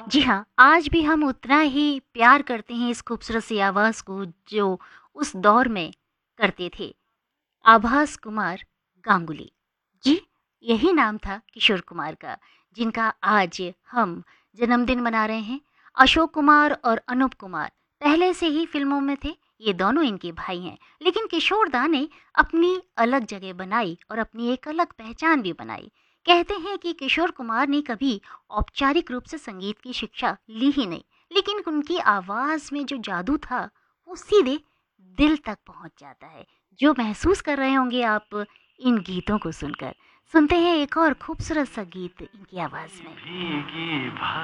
जी हाँ, आज भी हम उतना ही प्यार करते हैं इस खूबसूरत सी आवाज़ को जो उस दौर में करते थे। आभास कुमार गांगुली। जी, यही नाम था किशोर कुमार का, जिनका आज हम जन्मदिन मना रहे हैं। अशोक कुमार और अनूप कुमार पहले से ही फ़िल्मों में थे, ये दोनों इनके भाई हैं। लेकिन किशोर दा ने अपनी अलग जगह बनाई और अपनी एक अलग पहचान भी बनाई। कहते हैं कि किशोर कुमार ने कभी औपचारिक रूप से संगीत की शिक्षा ली ही नहीं, लेकिन उनकी आवाज़ में जो जादू था, वो सीधे दिल तक पहुंच जाता है। जो महसूस कर रहे होंगे आप इन गीतों को सुनकर। सुनते हैं एक और खूबसूरत सा गीत इनकी आवाज़ में। भीगी